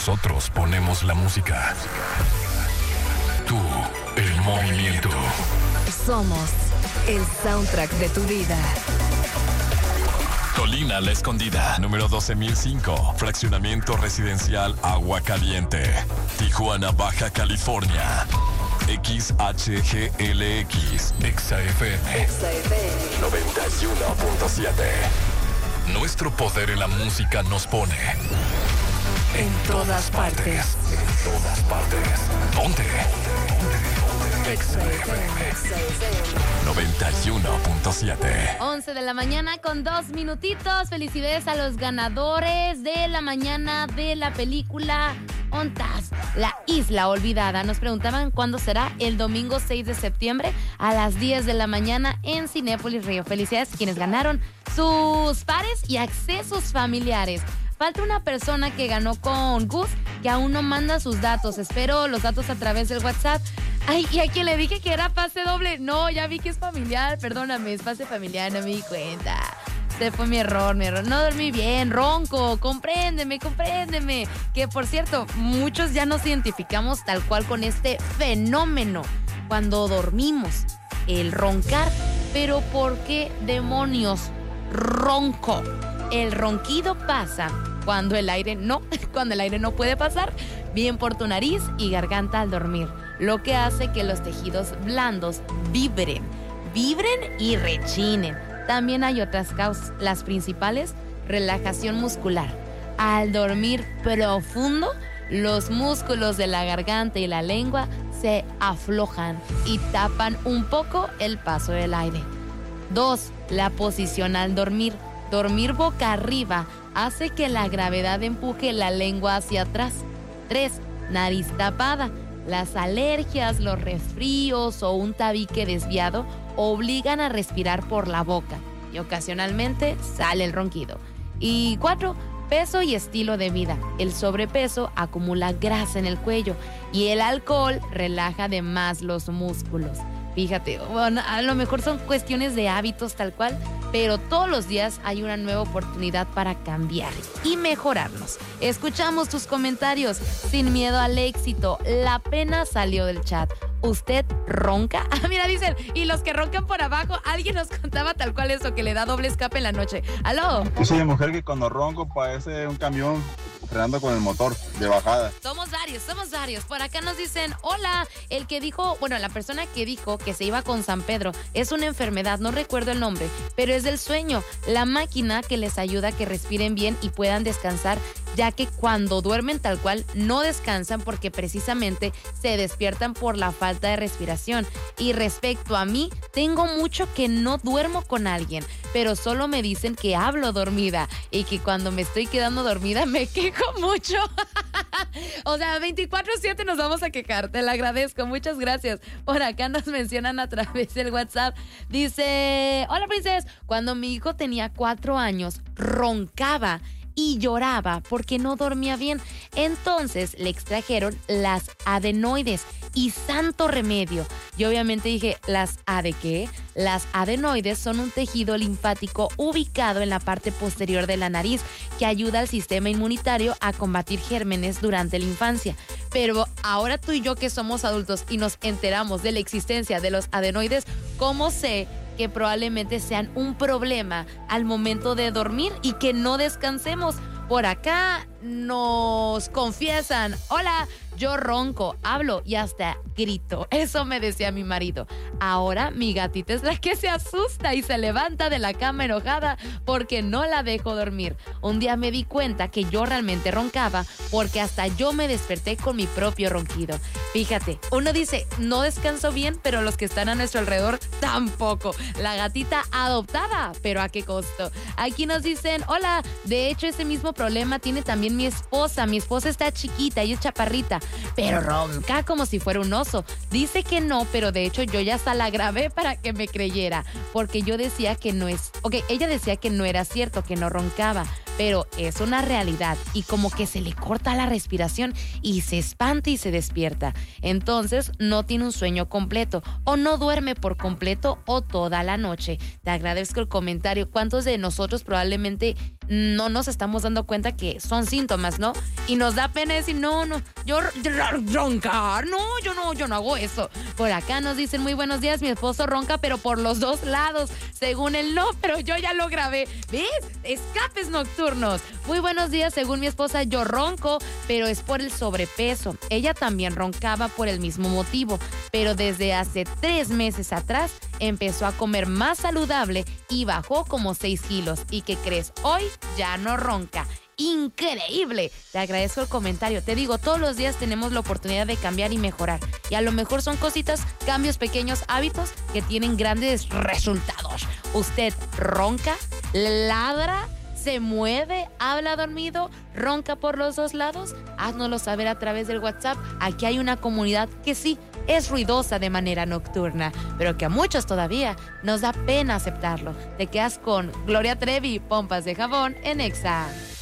Nosotros ponemos la música. Tú, el movimiento. Somos el soundtrack de tu vida. Colina La Escondida, número 12005, fraccionamiento residencial Agua Caliente, Tijuana, Baja California. XHGLX, XFM 91.7. Nuestro poder en la música nos pone en todas partes. En todas partes. Ponte. XFM 91.7. 11 de la mañana con 2 minutitos. Felicidades a los ganadores de la mañana de la película Ontas, La Isla Olvidada. Nos preguntaban cuándo será. El domingo 6 de septiembre a las 10 de la mañana en Cinépolis Río. Felicidades a quienes ganaron sus pares y accesos familiares. Falta una persona que ganó con Gus, que aún no manda sus datos. Espero los datos a través del WhatsApp. Ay, y a quien le dije que era pase doble. No, ya vi que es familiar. Perdóname, es pase familiar, no me di cuenta. Este fue mi error. No dormí bien, ronco. Compréndeme. Que, por cierto, muchos ya nos identificamos tal cual con este fenómeno cuando dormimos, el roncar. Pero ¿por qué demonios ronco? El ronquido pasa cuando el aire no puede pasar bien por tu nariz y garganta al dormir, lo que hace que los tejidos blandos vibren y rechinen. También hay otras causas, las principales: relajación muscular. Al dormir profundo, los músculos de la garganta y la lengua se aflojan y tapan un poco el paso del aire. 2. La posición al dormir. Dormir boca arriba hace que la gravedad empuje la lengua hacia atrás. 3. Nariz tapada. Las alergias, los resfríos o un tabique desviado obligan a respirar por la boca y ocasionalmente sale el ronquido. Y 4. Peso y estilo de vida. El sobrepeso acumula grasa en el cuello y el alcohol relaja de más los músculos. Fíjate, bueno, a lo mejor son cuestiones de hábitos tal cual, pero todos los días hay una nueva oportunidad para cambiar y mejorarnos. Escuchamos tus comentarios sin miedo al éxito. La pena salió del chat. ¿Usted ronca? Ah, mira, dicen, y los que roncan por abajo, alguien nos contaba tal cual eso, que le da doble escape en la noche. ¡Aló! Yo soy una mujer que cuando ronco parece un camión frenando con el motor de bajada. Somos varios. Por acá nos dicen, hola, la persona que dijo que se iba con San Pedro es una enfermedad, no recuerdo el nombre, pero es del sueño, la máquina que les ayuda a que respiren bien y puedan descansar, ya que cuando duermen tal cual no descansan porque precisamente se despiertan por la falta de respiración. Y respecto a mí, tengo mucho que no duermo con alguien, pero solo me dicen que hablo dormida y que cuando me estoy quedando dormida me quejo mucho. O sea, 24/7 nos vamos a quejar. Te lo agradezco, muchas gracias. Por acá nos mencionan a través del WhatsApp. Dice, hola princesa, cuando mi hijo tenía 4 años roncaba y lloraba porque no dormía bien. Entonces le extrajeron las adenoides y santo remedio. Yo obviamente dije, ¿las A de qué? Las adenoides son un tejido linfático ubicado en la parte posterior de la nariz que ayuda al sistema inmunitario a combatir gérmenes durante la infancia. Pero ahora tú y yo que somos adultos y nos enteramos de la existencia de los adenoides, ¿cómo sé que probablemente sean un problema al momento de dormir y que no descansemos? Por acá nos confiesan, hola, yo ronco, hablo y hasta grito. Eso me decía mi marido. Ahora mi gatita es la que se asusta y se levanta de la cama enojada porque no la dejo dormir. Un día me di cuenta que yo realmente roncaba porque hasta yo me desperté con mi propio ronquido. Fíjate, uno dice, no descanso bien, pero los que están a nuestro alrededor tampoco. La gatita adoptada, pero ¿a qué costo? Aquí nos dicen, hola, de hecho ese mismo problema tiene también mi esposa. Mi esposa está chiquita y es chaparrita, pero ronca como si fuera un oso. Dice que no, pero de hecho yo ya hasta la grabé para que me creyera, porque yo decía que no es... Ok, ella decía que no era cierto, que no roncaba, pero es una realidad y como que se le corta la respiración y se espanta y se despierta. Entonces no tiene un sueño completo o no duerme por completo o toda la noche. Te agradezco el comentario. ¿Cuántos de nosotros probablemente no nos estamos dando cuenta que son síntomas, ¿no? Y nos da pena decir, no, yo roncar, yo no hago eso. Por acá nos dicen, muy buenos días, mi esposo ronca, pero por los dos lados. Según él no, pero yo ya lo grabé. ¿Ves? Escapes nocturnos. Muy buenos días, según mi esposa, yo ronco, pero es por el sobrepeso. Ella también roncaba por el mismo motivo, pero desde hace 3 meses atrás empezó a comer más saludable y bajó como 6 kilos. ¿Y qué crees? Hoy ya no ronca. Increíble. Te agradezco el comentario. Te digo, todos los días tenemos la oportunidad de cambiar y mejorar. Y a lo mejor son cositas, cambios, pequeños hábitos que tienen grandes resultados. ¿Usted ronca? ¿Ladra? ¿Se mueve? ¿Habla dormido? ¿Ronca por los dos lados? Háznoslo saber a través del WhatsApp. Aquí hay una comunidad que sí es ruidosa de manera nocturna, pero que a muchos todavía nos da pena aceptarlo. Te quedas con Gloria Trevi, Pompas de Jabón en Exa.